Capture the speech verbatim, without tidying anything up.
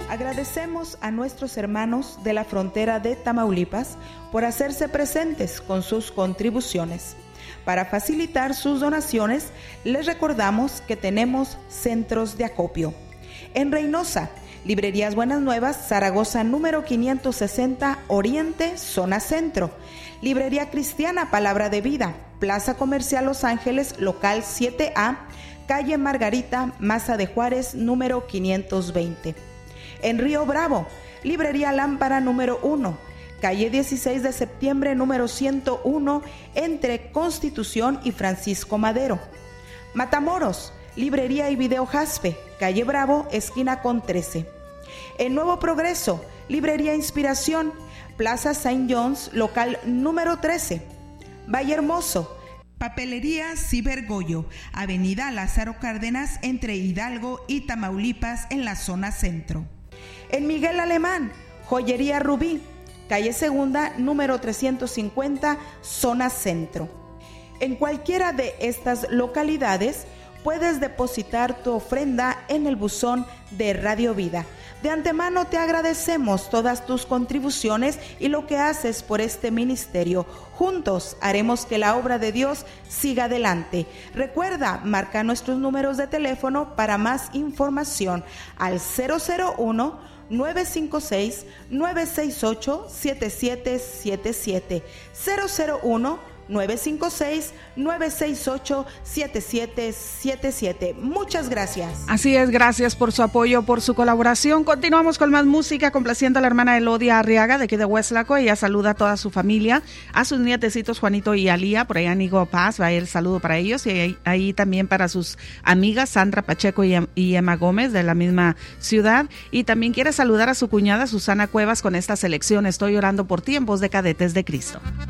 Agradecemos a nuestros hermanos de la frontera de Tamaulipas por hacerse presentes con sus contribuciones. Para facilitar sus donaciones, les recordamos que tenemos centros de acopio. En Reynosa, Librerías Buenas Nuevas, Zaragoza número quinientos sesenta, Oriente, zona centro. Librería Cristiana Palabra de Vida, Plaza Comercial Los Ángeles, local siete A, calle Margarita, Maza de Juárez, número quinientos veinte. En Río Bravo, Librería Lámpara número uno, calle dieciséis de septiembre, número ciento uno, entre Constitución y Francisco Madero. Matamoros, Librería y Video Jaspe, calle Bravo, esquina con trece. En Nuevo Progreso, Librería Inspiración, Plaza Saint John's, local número trece. Valle Hermoso, Papelería Cibergoyo, Avenida Lázaro Cárdenas, entre Hidalgo y Tamaulipas, en la zona centro. En Miguel Alemán, Joyería Rubí, calle Segunda, número trescientos cincuenta, zona centro. En cualquiera de estas localidades puedes depositar tu ofrenda en el buzón de Radio Vida. De antemano te agradecemos todas tus contribuciones y lo que haces por este ministerio. Juntos haremos que la obra de Dios siga adelante. Recuerda, marca nuestros números de teléfono para más información al cero cero uno, nueve cinco seis, nueve seis ocho, siete siete siete siete, cero cero uno, nueve cinco seis, nueve seis ocho, siete siete siete siete. Muchas gracias. Así es, gracias por su apoyo, por su colaboración. Continuamos con más música, complaciendo a la hermana Elodia Arriaga de aquí de Hueslaco. Ella saluda a toda su familia, a sus nietecitos Juanito y Alía, por allá en Igo Paz, va el saludo para ellos, y ahí, ahí también para sus amigas Sandra Pacheco y, y Emma Gómez de la misma ciudad. Y también quiere saludar a su cuñada Susana Cuevas con esta selección, Estoy orando por ti, en voz de Cadetes de Cristo.